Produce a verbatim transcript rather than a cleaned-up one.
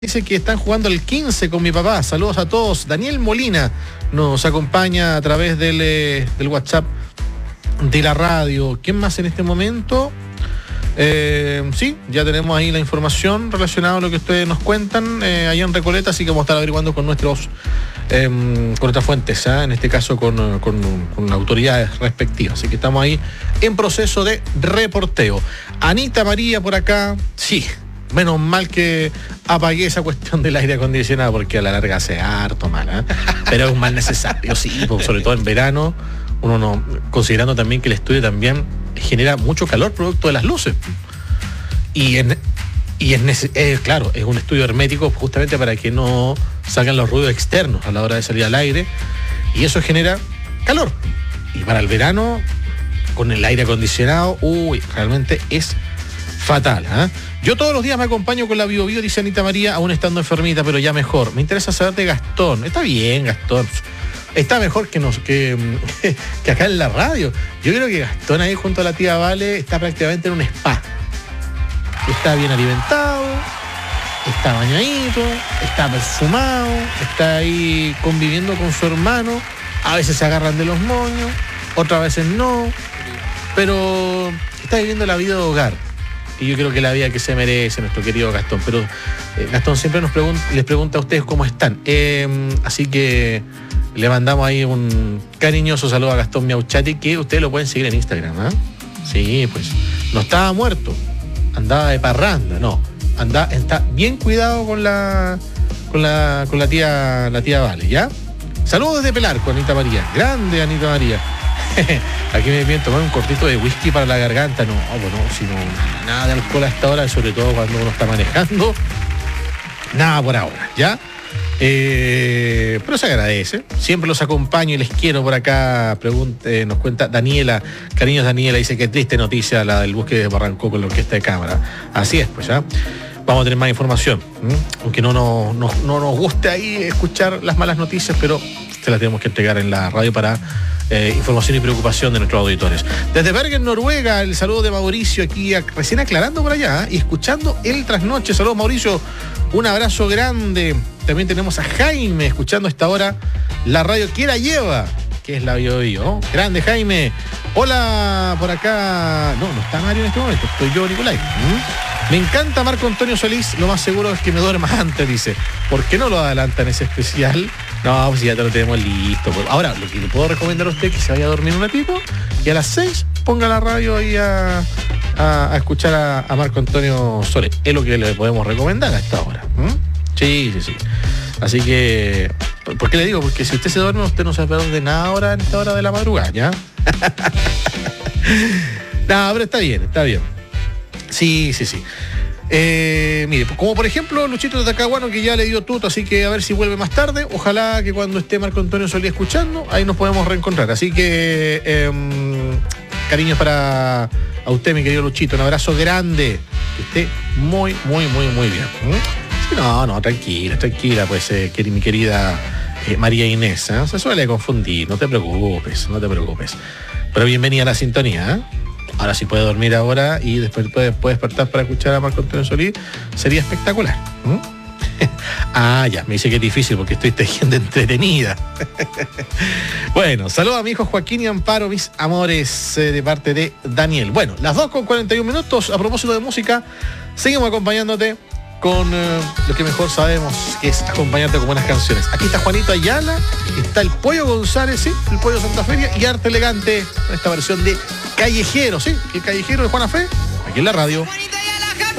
Dice que están jugando el quince con mi papá. Saludos a todos. Daniel Molina nos acompaña a través del, eh, del WhatsApp de la radio. ¿Quién más en este momento? Eh, sí, ya tenemos ahí la información relacionada a lo que ustedes nos cuentan eh, allá en Recoleta, así que vamos a estar averiguando con nuestros eh, con otras fuentes, ¿eh? en este caso con, con, con autoridades respectivas. Así que estamos ahí en proceso de reporteo. Anita María por acá, sí. Menos mal que apagué esa cuestión del aire acondicionado porque a la larga hace harto mal, ¿eh? Pero es un mal necesario, sí, sobre todo en verano, uno no, considerando también que el estudio también genera mucho calor producto de las luces. Y, en, y es, neces- eh, claro, es un estudio hermético justamente para que no salgan los ruidos externos a la hora de salir al aire, y eso genera calor. Y para el verano, con el aire acondicionado, uy, realmente es fatal, ¿eh? Yo todos los días me acompaño con la Bio Bio, dice Anita María, aún estando enfermita, pero ya mejor. Me interesa saber de Gastón. Está bien, Gastón. Está mejor que, nos, que, que acá en la radio. Yo creo que Gastón ahí junto a la tía Vale está prácticamente en un spa. Está bien alimentado, está bañadito, está perfumado, está ahí conviviendo con su hermano. A veces se agarran de los moños, otras veces no. Pero está viviendo la vida de hogar. Y yo creo que la vida que se merece nuestro querido Gastón. Pero eh, Gastón siempre nos pregunta, les pregunta a ustedes cómo están. Eh, así que le mandamos ahí un cariñoso saludo a Gastón Miauchati, que ustedes lo pueden seguir en Instagram, ¿eh? Sí, pues no estaba muerto, andaba de parranda, no. Anda, está bien cuidado con la con la con la tía la tía Vale, ¿ya? Saludos desde Pelarco, Anita María. Grande Anita María. Aquí me piden tomar un cortito de whisky para la garganta. No, bueno, si no, nada de alcohol a esta hora, sobre todo cuando uno está manejando. Nada por ahora, ¿ya? Eh, pero se agradece. Siempre los acompaño y les quiero por acá. Pregunta, eh, nos cuenta Daniela, cariños Daniela, dice que triste noticia la del bosque de Barranco con la orquesta de cámara. Así es, pues, ¿ya? Vamos a tener más información, ¿m? Aunque no, no, no, no nos guste ahí escuchar las malas noticias, pero se las tenemos que entregar en la radio para eh, información y preocupación de nuestros auditores. Desde Bergen, Noruega, el saludo de Mauricio aquí, a, recién aclarando por allá, ¿eh? Y escuchando el trasnoche. Saludos, Mauricio, un abrazo grande. También tenemos a Jaime escuchando a esta hora la radio que la lleva, que es la Bio Bio, ¿no? Grande, Jaime. Hola, por acá. No, no está Mario en este momento, estoy yo, Nicolai. ¿Mm? Me encanta Marco Antonio Solís, lo más seguro es que me duerma antes, dice. ¿Por qué no lo adelantan ese especial? No, pues ya te lo tenemos listo. Ahora, lo que le puedo recomendar a usted es que se vaya a dormir un ratito y a las seis ponga la radio ahí a, a, a escuchar a, a Marco Antonio Solís. Es lo que le podemos recomendar a esta hora. ¿Mm? Sí, sí, sí. Así que, ¿por qué le digo? Porque si usted se duerme, usted no se va a perder de nada ahora en esta hora de la madrugada, ¿ya? No, pero está bien, está bien. Sí, sí, sí. Eh, mire, como por ejemplo Luchito de Tacahuano, que ya le dio tuto, así que a ver si vuelve más tarde. Ojalá que cuando esté Marco Antonio Solís escuchando, ahí nos podemos reencontrar. Así que eh, cariños para a usted, mi querido Luchito, un abrazo grande, que esté muy, muy, muy, muy bien. ¿Mm? Sí, no, no, tranquila, tranquila, pues eh, que, mi querida eh, María Inés, ¿eh? Se suele confundir, no te preocupes, no te preocupes. Pero bienvenida a la sintonía, ¿eh? Ahora si puede dormir ahora y después puede, puede despertar para escuchar a Marco Antonio Solís, sería espectacular. ¿Mm? Ah, ya, me dice que es difícil porque estoy tejiendo entretenida. Bueno, saludos a mi hijo Joaquín y Amparo, mis amores, eh, de parte de Daniel. Bueno, las dos con cuarenta y un minutos. A propósito de música, seguimos acompañándote con eh, lo que mejor sabemos, que es acompañarte con buenas canciones. Aquí está Juanito Ayala, está el Pollo González, sí, el Pollo Santa Feria, y Arte Elegante, esta versión de Callejero, sí, el Callejero de Juana Fe, aquí en la radio.